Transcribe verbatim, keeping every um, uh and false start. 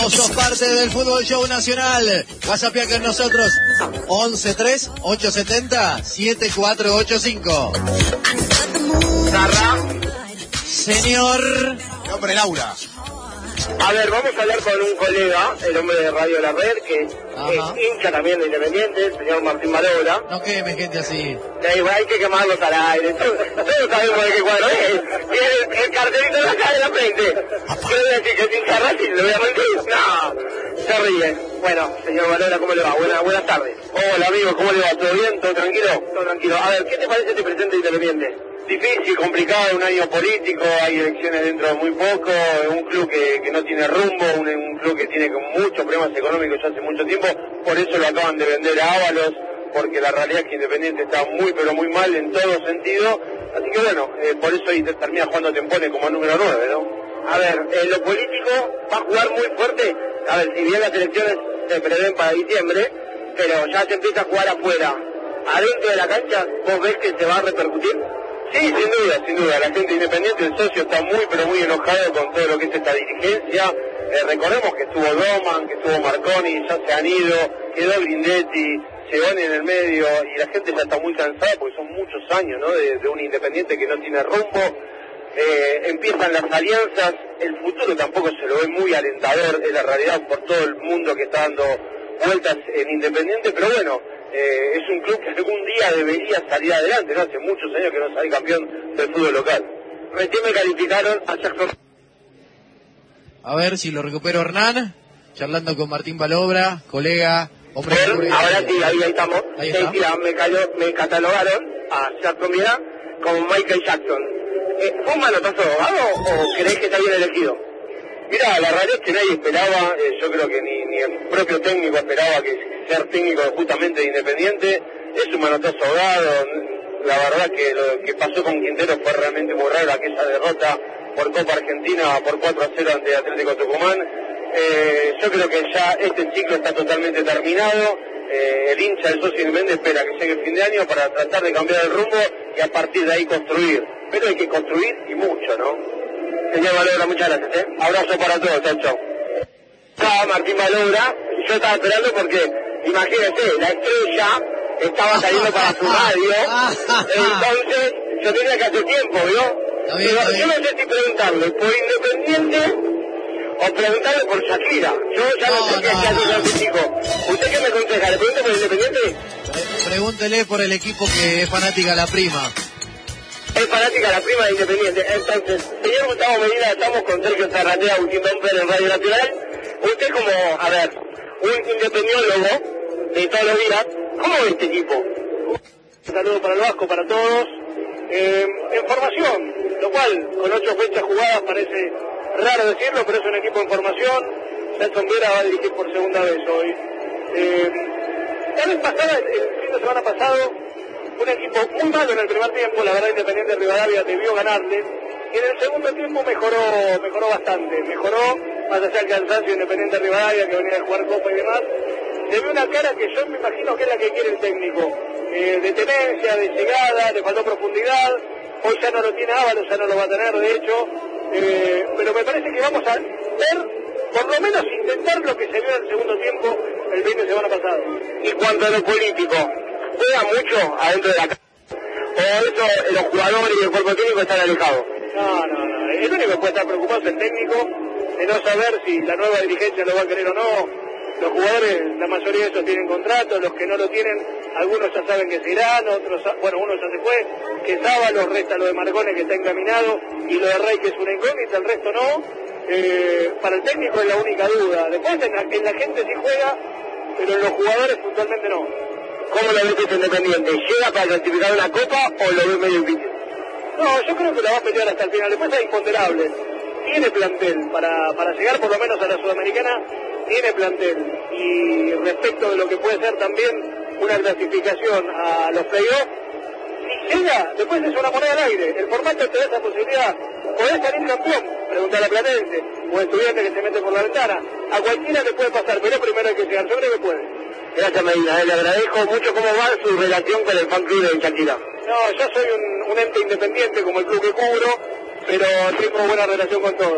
Sos parte del Fútbol Show Nacional. WhatsAppea con nosotros once tres ocho siete cero siete cuatro ocho cinco. Zarra. Señor. Nombre Laura. A ver, vamos a hablar con un colega, el hombre de Radio La Red, que Ajá. es hincha también de Independiente, el señor Martín Malobra. No queme gente así. Eh, hay que quemarlos al aire. Todos, todos sabemos de qué cuadro es. Tiene el, el cartelito de acá de la frente. ¿Quiero decir que es hincha Racing? ¿Le voy a mentir? No. Se ríe. Bueno, señor Malobra, ¿cómo le va? Buenas, buenas tardes. Hola, amigo, ¿cómo le va? ¿Todo bien? ¿Todo tranquilo? Todo tranquilo. A ver, ¿qué te parece este presente de Independiente? Difícil, complicado, un año político, hay elecciones dentro de muy poco, un club que, que no tiene rumbo, un, un club que tiene muchos problemas económicos ya hace mucho tiempo, por eso lo acaban de vender a Ábalos, porque la realidad es que Independiente está muy pero muy mal en todo sentido, así que bueno, eh, por eso ahí termina jugando Tempone como número nueve, ¿no? A ver, eh, lo político va a jugar muy fuerte, a ver, si bien las elecciones se prevén para diciembre, pero ya se empieza a jugar afuera, adentro de la cancha, ¿vos ves que se va a repercutir? Sí, sin duda, sin duda. La gente Independiente, el socio, está muy, pero muy enojado con todo lo que es esta dirigencia. Eh, recordemos que estuvo Doman, que estuvo Marconi, ya se han ido, quedó Grindetti, Segoni en el medio, y la gente ya está muy cansada porque son muchos años, ¿no?, de, de un Independiente que no tiene rumbo. Eh, empiezan las alianzas, el futuro tampoco se lo ve muy alentador, es la realidad por todo el mundo que está dando vueltas en Independiente, pero bueno, eh, es un club que algún día debería salir adelante, ¿no? Hace muchos años que no sale campeón del fútbol local. Recién me calificaron a Jackson. A ver si lo recupero Hernán, charlando con Martín Balobra, colega, hombre. Pero, ahora sí, ahí, ahí estamos. Ahí está. Sí, sí, me, cayó, me catalogaron a Jackson Mirá como Michael Jackson. Eh, ¿Fue un manotazo abogado o creés que está bien elegido? Mira, la realidad es que nadie esperaba, eh, yo creo que ni, ni el propio técnico esperaba que ser técnico justamente de Independiente. Es un manotazo ahogado, la verdad que lo que pasó con Quintero fue realmente muy raro, aquella derrota por Copa Argentina por cuatro a cero ante Atlético Tucumán. Eh, yo creo que ya este ciclo está totalmente terminado, eh, el hincha del socio Independiente espera que llegue el fin de año para tratar de cambiar el rumbo y a partir de ahí construir, pero hay que construir y mucho, ¿no? Señor Malobra, muchas gracias, ¿eh? Abrazo para todos, chau, chau. Estaba Martín Malobra, y yo estaba esperando porque, imagínense, la estrella estaba saliendo para su radio, entonces yo tenía que hacer tiempo, ¿vio? Bien, Pero yo no sé si preguntarle por Independiente o preguntarle por Shakira. Yo ya no, no sé no, qué hacer no. Con ese chico. ¿Usted qué me aconseja? ¿Le pregunto por Independiente? Pregúntele por el equipo que es fanática la prima. Es fanática la prima de Independiente. Entonces, señor Gustavo Medina, estamos con Sergio Zarratea, Agustín Domper en Radio Nacional. Usted como, a ver, un independiólogo de todos los días, ¿cómo ve este equipo? Un saludo para el Vasco, para todos. Eh, en formación, lo cual con ocho fechas jugadas parece raro decirlo, pero es un equipo en formación. Nelson Vera va a dirigir por segunda vez hoy. Eh, la vez pasada, el, el fin de semana pasado, un equipo muy malo en el primer tiempo, la verdad Independiente de Rivadavia debió ganarle, y en el segundo tiempo mejoró mejoró bastante, mejoró, más allá del cansancio Independiente de Rivadavia, que venía de jugar Copa y demás, le vio una cara que yo me imagino que es la que quiere el técnico, eh, de tenencia, de llegada, le faltó profundidad, hoy ya no lo tiene Ábalos, ya no lo va a tener de hecho, eh, pero me parece que vamos a ver, por lo menos intentar lo que se vio en el segundo tiempo el fin de semana pasado. Y cuanto a lo político, ¿juega mucho adentro de la casa? ¿O eso los jugadores y el cuerpo técnico están alejados? No, no, no. El único que puede estar preocupado es el técnico, de no saber si la nueva dirigencia lo va a querer o no. Los jugadores, la mayoría de ellos tienen contrato, los que no lo tienen, algunos ya saben que se irán, otros, bueno, uno ya se fue, que Sábalos, resta lo de Marcone que está encaminado, y lo de Rey que es una incógnita, el resto no. Eh, para el técnico es la única duda. Después en la, en la gente sí juega, pero en los jugadores puntualmente no. ¿Cómo lo ves este Independiente? ¿Llega para clasificar una copa o lo ves medio difícil? No, yo creo que la va a pelear hasta el final. Después hay imponderables. Tiene plantel para, para llegar por lo menos a la Sudamericana, tiene plantel. Y respecto de lo que puede ser también una clasificación a los playoffs, si llega, después es una moneda al aire. El formato te da esa posibilidad. Podés salir campeón, preguntar a Platense, o estudiante que se mete por la ventana. A cualquiera le puede pasar, pero primero hay que llegar. Yo creo que puede. Gracias, Medina, eh, le agradezco mucho. ¿Cómo va su relación con el fan club de Shakira? No, yo soy un, un ente independiente como el club que cubro, pero tengo buena relación con todos.